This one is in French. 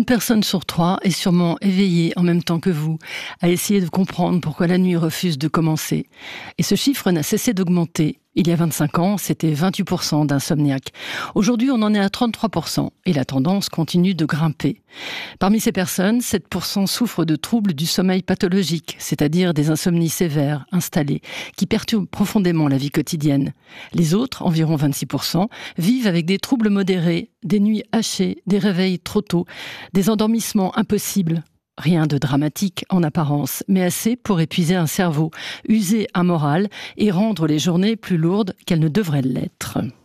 Une personne sur 3 est sûrement éveillée en même temps que vous, à essayer de comprendre pourquoi la nuit refuse de commencer. Et ce chiffre n'a cessé d'augmenter. Il y a 25 ans, c'était 28% d'insomniaques. Aujourd'hui, on en est à 33% et la tendance continue de grimper. Parmi ces personnes, 7% souffrent de troubles du sommeil pathologique, c'est-à-dire des insomnies sévères, installées, qui perturbent profondément la vie quotidienne. Les autres, environ 26%, vivent avec des troubles modérés, des nuits hachées, des réveils trop tôt, des endormissements impossibles. Rien de dramatique en apparence, mais assez pour épuiser un cerveau, user un moral et rendre les journées plus lourdes qu'elles ne devraient l'être.